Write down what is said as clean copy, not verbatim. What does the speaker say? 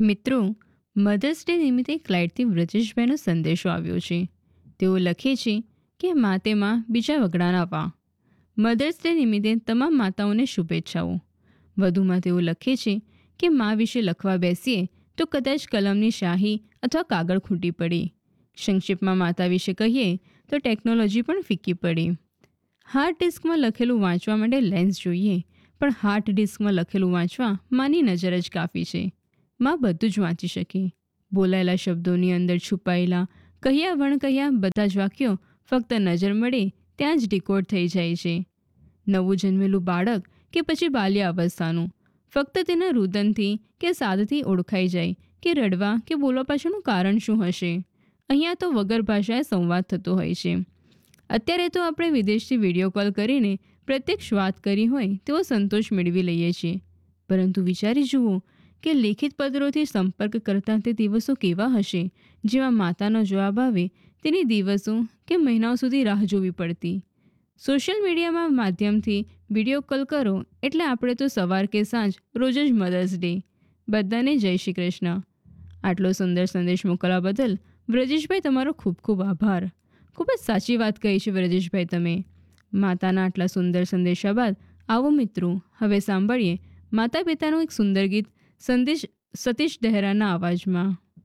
મિત્રો, mothers day નિમિત્તે ક્લાઇટથી વ્રજેશભાઈનો સંદેશો આવ્યો છે. તેઓ લખે છે કે માતેમાં બીજા વગડાના વા. મધર્સ ડે નિમિત્તે તમામ માતાઓને શુભેચ્છાઓ. વધુમાં તેઓ લખે છે કે મા વિશે લખવા બેસીએ તો કદાચ કલમની શાહી અથવા કાગળ ખૂટી પડે. સંક્ષિપ્તમાં માતા વિશે કહીએ તો ટેકનોલોજી પણ ફીકી પડી. હાર્ડ ડિસ્કમાં લખેલું વાંચવા માટે લેન્સ જોઈએ, પણ હાર્ડ ડિસ્કમાં લખેલું વાંચવા માની નજર જ કાફી છે. માં બધું જ વાંચી શકે. બોલાયેલા શબ્દોની અંદર છુપાયેલા કહ્યા વણકહ્યા બધા જ વાક્યો ફક્ત નજર મળે ત્યાં જ ડિકોડ થઈ જાય છે. નવું જન્મેલું બાળક કે પછી બાલ્ય અવસ્થાનું ફક્ત તેના રુદનથી કે સાદથી ઓળખાઈ જાય કે રડવા કે બોલવા પાછળનું કારણ શું હશે. અહીંયા તો વગર ભાષાએ સંવાદ થતો હોય છે. અત્યારે તો આપણે વિદેશથી વિડીયો કોલ કરીને પ્રત્યક્ષ વાત કરી હોય તેવો સંતોષ મેળવી લઈએ છીએ, પરંતુ વિચારી જુઓ કે લેખિત પત્રોથી સંપર્ક કરતા તે દિવસો કેવા હશે, જેમાં માતાનો જવાબ આવે તેની દિવસો કે મહિનાઓ સુધી રાહ જોવી પડતી. સોશિયલ મીડિયામાં માધ્યમથી વિડીયો કોલ કરો એટલે આપણે તો સવાર કે સાંજ રોજ જ મધર્સ ડે. બધાને જય શ્રી કૃષ્ણ. આટલો સુંદર સંદેશ મોકલવા બદલ વ્રજેશભાઈ તમારો ખૂબ ખૂબ આભાર. ખૂબ જ સાચી વાત કહી છે વ્રજેશભાઈ તમે. માતાના આટલા સુંદર સંદેશા બાદ આવો મિત્રો હવે સાંભળીએ માતા પિતાનું એક સુંદર ગીત સંદેશ સતીશ દહેરાના અવાજમાં.